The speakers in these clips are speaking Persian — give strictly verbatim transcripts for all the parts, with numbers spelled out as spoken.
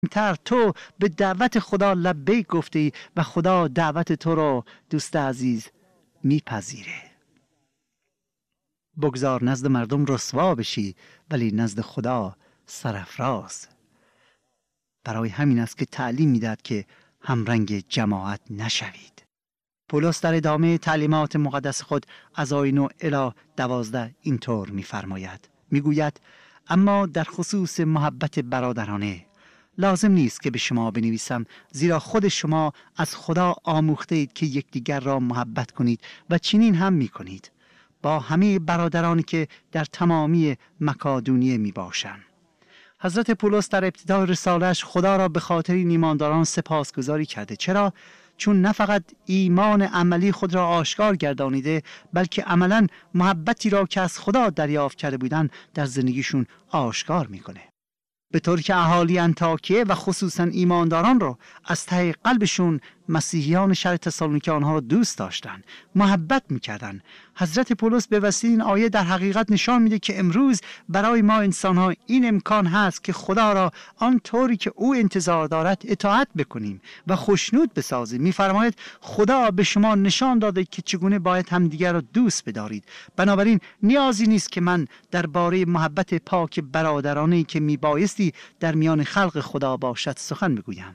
تر تو به دعوت خدا لبیک گفتی و خدا دعوت تو رو دوست عزیز میپذیره. بگذار نزد مردم رسوا بشی ولی نزد خدا سرافراز. برای همین است که تعلیم میداد که همرنگ جماعت نشوید. پولس در ادامه تعلیمات مقدس خود از آیه نه الی دوازده اینطور می‌فرماید. میگوید اما در خصوص محبت برادرانه لازم نیست که به شما بنویسم، زیرا خود شما از خدا آموخته اید که یکدیگر را محبت کنید و چنین هم می‌کنید با همه برادرانی که در تمامی مکادونیه میباشند. حضرت پولس در ابتدای رساله‌اش خدا را به خاطر این ایمانداران سپاسگزاری کرده. چرا؟ چون نه فقط ایمان عملی خود را آشکار گردانیده، بلکه عملاً محبتی را که از خدا دریافت کرده بودند در زندگیشون آشکار میکنه. به طوری که اهالی انطاکیه و خصوصاً ایمانداران را از ته قلبشون مسیحیان شهر تسالونیکه آنها را دوست داشتند، محبت میکردند. حضرت پولس به وسیله این آیه در حقیقت نشان میده که امروز برای ما انسان‌ها این امکان هست که خدا را آنطوری که او انتظار دارد اطاعت بکنیم و خوشنود بسازیم. میفرماید خدا به شما نشان داده که چگونه باید همدیگر را دوست بدارید. بنابراین نیازی نیست که من درباره محبت پاک برادرانه‌ای که میبایستی در میان خلق خدا باشد سخن بگویم.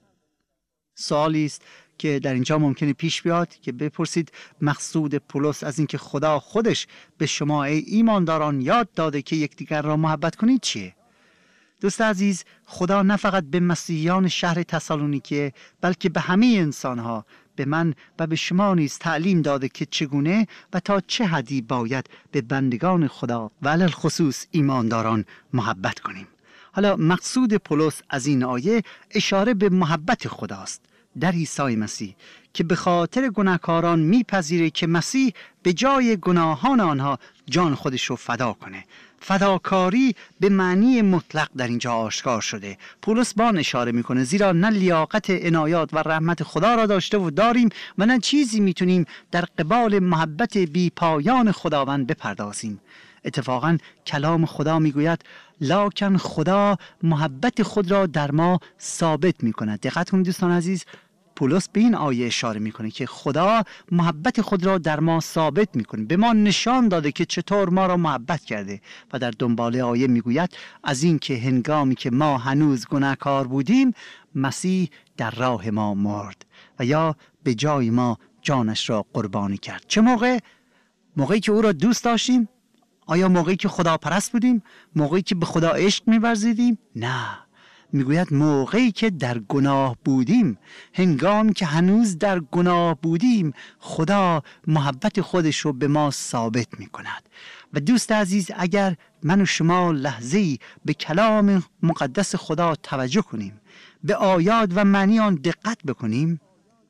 سوالی است که در اینجا ممکنه پیش بیاد که بپرسید مقصود پولس از اینکه خدا خودش به شما ای ایمانداران یاد داده که یکدیگر را محبت کنید چیه؟ دوست عزیز، خدا نه فقط به مسیحیان شهر تسالونیکه بلکه به همه انسانها، به من و به شما نیز تعلیم داده که چگونه و تا چه حدی باید به بندگان خدا و علی الخصوص ایمانداران محبت کنیم. حالا مقصود پولس از این آیه اشاره به محبت خداست در عیسی مسیح که به خاطر گناهکاران میپذیره که مسیح به جای گناهان آنها جان خودش رو فدا کنه. فداکاری به معنی مطلق در اینجا آشکار شده. پولس با آن اشاره میکنه زیرا نه لیاقت عنایات و رحمت خدا را داشته و داریم و نه چیزی میتونیم در قبال محبت بی پایان خداوند بپردازیم. اتفاقا کلام خدا میگوید لکن خدا محبت خود را در ما ثابت میکند. دقت کنید دوستان عزیز، پولس به این آیه اشاره میکنه که خدا محبت خود را در ما ثابت میکنه، به ما نشان داده که چطور ما را محبت کرده و در دنباله آیه میگوید از این که هنگامی که ما هنوز گناهکار بودیم مسیح در راه ما مرد و یا به جای ما جانش را قربانی کرد. چه موقع؟ موقعی که او را دوست داشتیم؟ آیا موقعی که خدا پرست بودیم؟ موقعی که به خدا عشق می‌ورزیدیم؟ نه، میگوید موقعی که در گناه بودیم، هنگامی که هنوز در گناه بودیم خدا محبت خودش رو به ما ثابت می‌کند. و دوست عزیز، اگر من و شما لحظه‌ای به کلام مقدس خدا توجه کنیم، به آیات و معنی آن دقت بکنیم،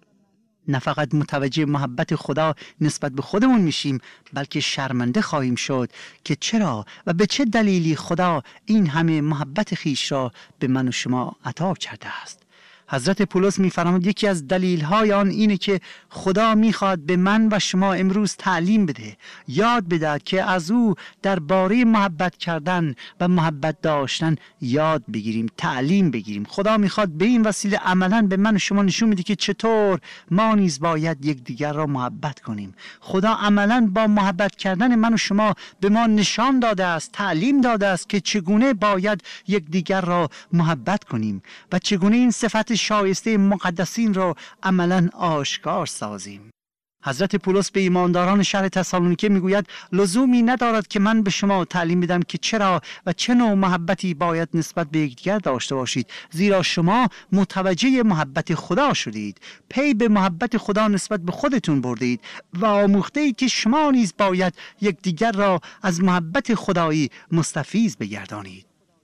نه فقط متوجه محبت خدا نسبت به خودمون میشیم بلکه شرمنده خواهیم شد که چرا و به چه دلیلی خدا این همه محبت خیش را به من و شما عطا کرده است. حضرت پولس می‌فرماید یکی از دلیل‌های آن اینه که خدا می‌خواد به من و شما امروز تعلیم بده، یاد بده که از او درباره محبت کردن و محبت داشتن یاد بگیریم، تعلیم بگیریم. خدا می‌خواد به این وسیله عملاً به من و شما نشون بده که چطور ما نیز باید یکدیگر را محبت کنیم. خدا عملاً با محبت کردن من و شما به ما نشان داده است، تعلیم داده است که چگونه باید یکدیگر را محبت کنیم و چگونه این صفت شایسته مقدسین را عملاً آشکار سازیم. حضرت پولس به ایمانداران شهر تسالونیکه میگوید لزومی ندارد که من به شما تعلیم بدم که چرا و چه نوع محبتی باید نسبت به یکدیگر داشته باشید، زیرا شما متوجه محبت خدا شدید، پی به محبت خدا نسبت به خودتون بردید و آموخته اید که شما نیز باید یکدیگر را از محبت خدایی مستفیض بگردانید.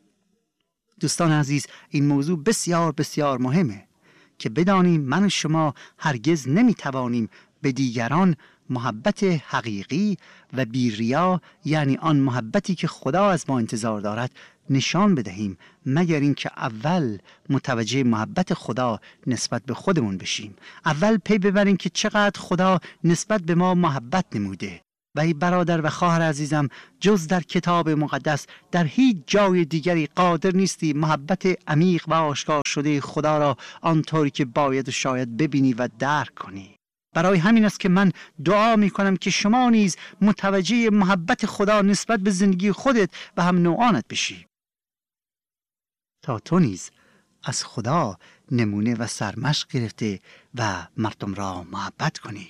دوستان عزیز، این موضوع بسیار بسیار مهمه که بدانیم من و شما هرگز نمیتوانیم به دیگران محبت حقیقی و بی ریا، یعنی آن محبتی که خدا از ما انتظار دارد، نشان بدهیم مگر اینکه اول متوجه محبت خدا نسبت به خودمون بشیم. اول پی ببریم که چقدر خدا نسبت به ما محبت نموده و ای برادر و خواهر عزیزم، جز در کتاب مقدس در هیچ جای دیگری قادر نیستی محبت عمیق و آشکار شده خدا را آنطوری که باید شاید ببینی و درک کنی. برای همین است که من دعا می کنم که شما نیز متوجه محبت خدا نسبت به زندگی خودت و هم نوعانت بشی، تا تو نیز از خدا نمونه و سرمشق گرفته و مردم را محبت کنی.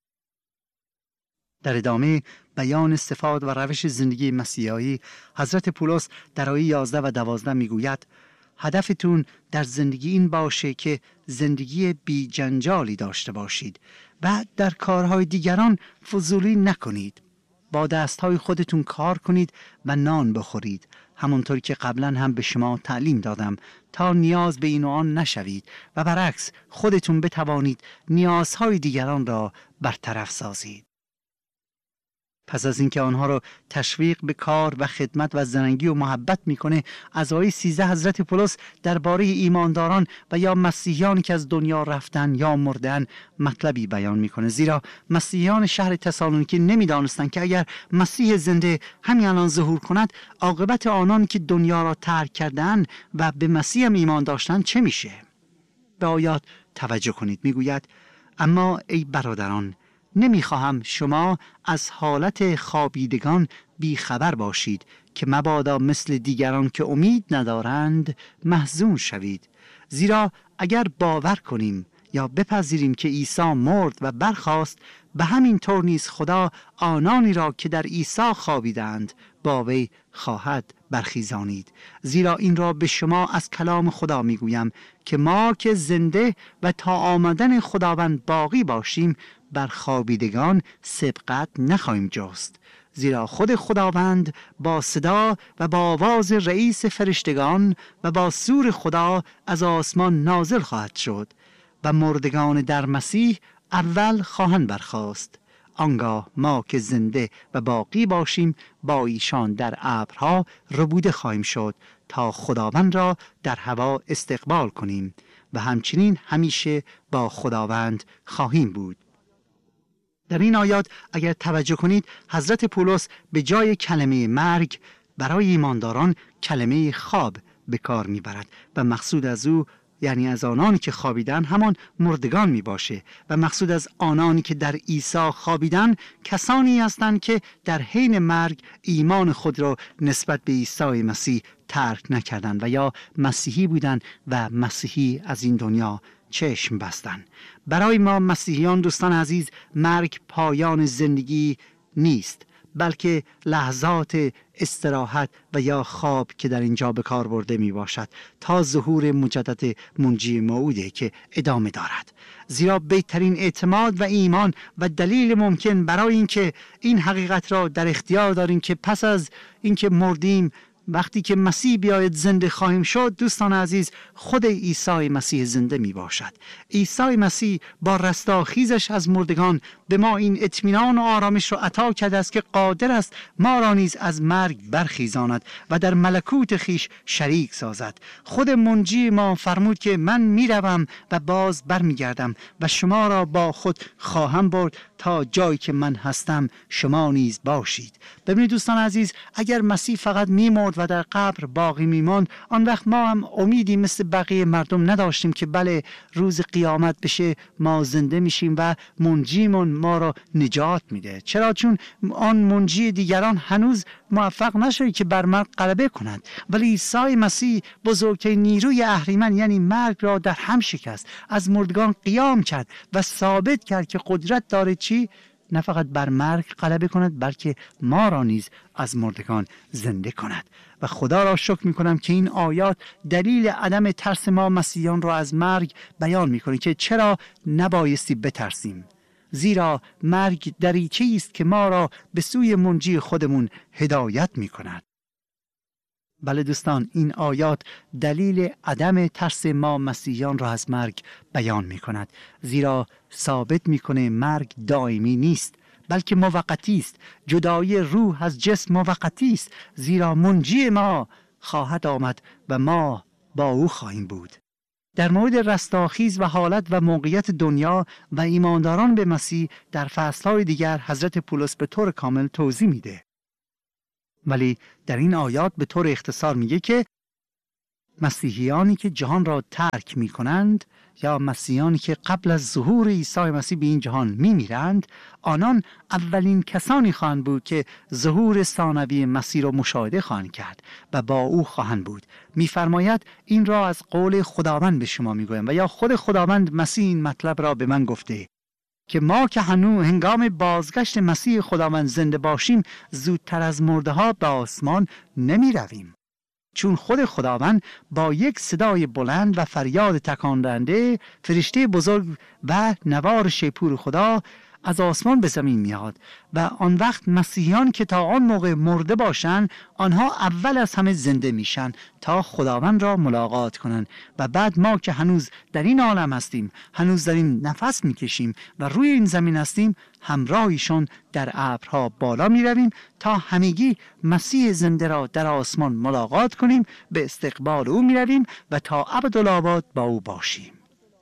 در ادامه بیان صفات و روش زندگی مسیحایی، حضرت پولس در آیه یازده و دوازده میگوید هدفتون در زندگی این باشه که زندگی بی جنجالی داشته باشید و در کارهای دیگران فضولی نکنید. با دستهای خودتون کار کنید و نان بخورید، همونطوری که قبلا هم به شما تعلیم دادم، تا نیاز به این و آن نشوید و برعکس خودتون بتوانید نیازهای دیگران را برطرف سازید. پس از اینکه آنها را تشویق به کار و خدمت و زننگی و محبت میکنه، از آیه سیزده حضرت پولس درباره ایمانداران و یا مسیحیانی که از دنیا رفتن یا مردن مطلبی بیان میکنه. زیرا مسیحیان شهر تسالونیکی نمیدانستند که اگر مسیح زنده همین الان ظهور کند، عاقبت آنان که دنیا را ترک کردند و به مسیح هم ایمان داشتند چه میشه؟ به آیات توجه کنید. میگوید اما ای برادران، نمیخواهم شما از حالت خوابیدگان بیخبر باشید که مبادا مثل دیگران که امید ندارند محزون شوید. زیرا اگر باور کنیم یا بپذیریم که عیسی مرد و برخاست، به همین طور نیز خدا آنانی را که در عیسی خوابیدند با وی خواهد برخیزانید. زیرا این را به شما از کلام خدا میگویم که ما که زنده و تا آمدن خداوند باقی باشیم بر خوابیدگان سبقت نخواهیم جست. زیرا خود خداوند با صدا و با آواز رئیس فرشتگان و با سور خدا از آسمان نازل خواهد شد و مردگان در مسیح اول خواهند برخاست. آنگاه ما که زنده و باقی باشیم با ایشان در ابرها ربوده خواهیم شد تا خداوند را در هوا استقبال کنیم و همچنین همیشه با خداوند خواهیم بود. در این آیات اگر توجه کنید، حضرت پولس به جای کلمه مرگ برای ایمانداران کلمه خواب به کار میبرد و مقصود از او یعنی از آنانی که خوابیدن همان مردگان می باشه و مقصود از آنانی که در عیسی خوابیدن کسانی هستند که در حین مرگ ایمان خود را نسبت به عیسی مسیح ترک نکردند و یا مسیحی بودند و مسیحی از این دنیا چشم بستند. برای ما مسیحیان دوستان عزیز، مرگ پایان زندگی نیست، بلکه لحظات استراحت و یا خواب که در اینجا به کار برده می باشد تا ظهور مجدد منجی موعوده که ادامه دارد. زیرا بهترین اعتماد و ایمان و دلیل ممکن برای اینکه این حقیقت را در اختیار داریم که پس از اینکه مردیم وقتی که مسیح بیاید زنده خواهیم شد، دوستان عزیز، خود عیسی مسیح زنده می باشد. عیسی مسیح با رستاخیزش از مردگان به ما این اطمینان و آرامش را عطا کرده است که قادر است ما را نیز از مرگ برخیزاند و در ملکوت خیش شریک سازد. خود منجی ما فرمود که من می روم و باز برمیگردم و شما را با خود خواهم برد تا جایی که من هستم شما نیز باشید. ببینید دوستان عزیز، اگر مسیح فقط می‌مرد و در قبر باقی می‌ماند، آن وقت ما هم امیدی مثل بقیه مردم نداشتیم که بله روز قیامت بشه ما زنده میشیم و منجیمون ما را نجات میده. چرا؟ چون آن منجی دیگران هنوز موفق نشده که بر مرگ غلبه کنند، ولی عیسی مسیح بزرگترین نیروی اهریمن یعنی مرگ را در هم شکست، از مردگان قیام کرد و ثابت کرد که قدرت داره چی؟ نه فقط بر مرگ غلبه کند بلکه ما را نیز از مردگان زنده کند. و خدا را شکر می کنم که این آیات دلیل عدم ترس ما مسیحیان را از مرگ بیان می کنه که چرا نبایستی بترسیم، زیرا مرگ دریچه است که ما را به سوی منجی خودمون هدایت می کند. بله دوستان، این آیات دلیل عدم ترس ما مسیحیان را از مرگ بیان می کند، زیرا ثابت می کنه مرگ دائمی نیست بلکه موقتی است. جدایی روح از جسم موقتی است، زیرا منجی ما خواهد آمد و ما با او خواهیم بود. در مورد رستاخیز و حالت و موقعیت دنیا و ایمانداران به مسیح در فصل‌های دیگر حضرت پولس به طور کامل توضیح میده. ولی در این آیات به طور اختصار میگه که مسیحیانی که جهان را ترک می کنند یا مسیحیانی که قبل از ظهور عیسی مسیح به این جهان می میرند، آنان اولین کسانی خواهند بود که ظهور ثانوی مسیح را مشاهده خواهند کرد و با او خواهند بود. می‌فرماید این را از قول خداوند به شما میگویم و یا خود خداوند مسیح این مطلب را به من گفته که ما که هنوز هنگام بازگشت مسیح خداوند زنده باشیم زودتر از مرده ها به آسمان نمی رویم، چون خود خداوند با یک صدای بلند و فریاد تکان دهنده فرشته بزرگ و نوار شیپور خدا از آسمان به زمین میاد و آن وقت مسیحیان که تا آن موقع مرده باشند آنها اول از همه زنده میشن تا خداوند را ملاقات کنند و بعد ما که هنوز در این عالم هستیم، هنوز در این نفس میکشیم و روی این زمین هستیم، همراهیشون در ابرها بالا میرویم تا همگی مسیح زنده را در آسمان ملاقات کنیم، به استقبال او میرویم و تا ابدالآباد با او باشیم.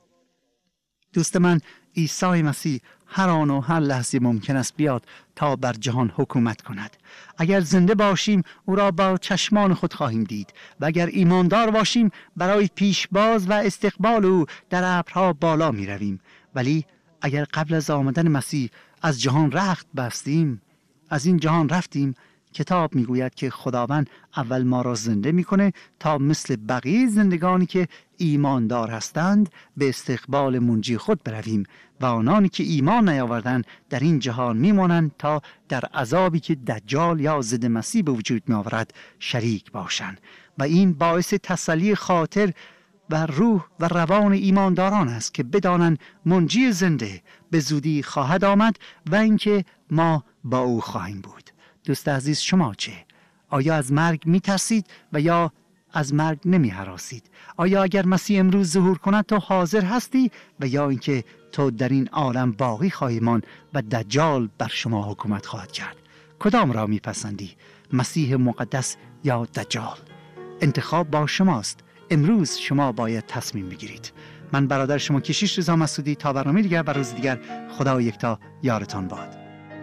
دوست من، عیسی مسیح هر آن و هر لحظه ممکن است بیاد تا بر جهان حکومت کند. اگر زنده باشیم او را با چشمان خود خواهیم دید و اگر ایماندار باشیم برای پیشباز و استقبال او در ابرها بالا می رویم. ولی اگر قبل از آمدن مسیح از جهان رخت بستیم، از این جهان رفتیم، کتاب میگوید که خداوند اول ما را زنده میکنه تا مثل بقیه زندگانی که ایماندار هستند به استقبال منجی خود برویم و آنانی که ایمان نیاوردند در این جهان میمانند تا در عذابی که دجال یا ضد مسیح به وجود میآورد شریک باشند و این باعث تسلی خاطر و روح و روان ایمانداران است که بدانند منجی زنده به زودی خواهد آمد و اینکه ما با او خواهیم بود. دوست عزیز، شما چه؟ آیا از مرگ می ترسید و یا از مرگ نمی هراسید؟ آیا اگر مسیح امروز ظهور کند تو حاضر هستی و یا اینکه تو در این عالم باقی خواهی ماند و دجال بر شما حکومت خواهد کرد؟ کدام را می پسندی؟ مسیح مقدس یا دجال؟ انتخاب با شماست. امروز شما باید تصمیم بگیرید. من برادر شما کشیش رضا مسعودی، تا برنامه دیگر و روز دیگر، خدا یکتا یارتان باد.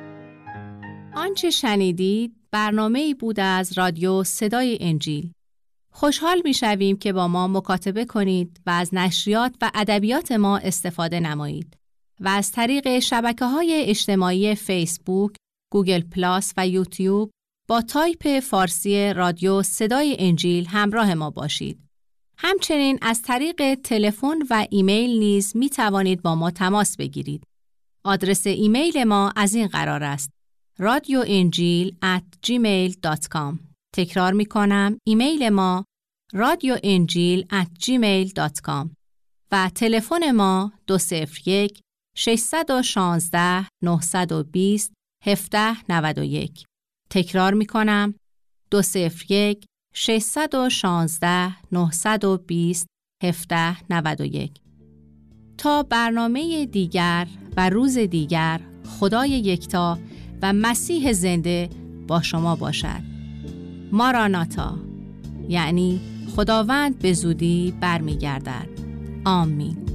آنچه شنیدید برنامه‌ای بود از رادیو صدای انجیل. خوشحال می‌شویم که با ما مکاتبه کنید و از نشریات و ادبیات ما استفاده نمایید و از طریق شبکه‌های اجتماعی فیسبوک، گوگل پلاس و یوتیوب با تایپ فارسی رادیو صدای انجیل همراه ما باشید. همچنین از طریق تلفن و ایمیل نیز می توانید با ما تماس بگیرید. آدرس ایمیل ما از این قرار است: رادیو انجیل ات جیمیل دات کام. تکرار می کنم، ایمیل ما رادیو انجیل ات جیمیل دات کام و تلفن ما دو صفر یک شش یک شش نه دو صفر هفت نه یک. تکرار می کنم، دو صفر یک شش یک شش نه دو صفر هفت نه یک. تا برنامه دیگر و روز دیگر، خدای یکتا و مسیح زنده با شما باشد. ماراناتا، یعنی خداوند به زودی برمیگردد. آمین.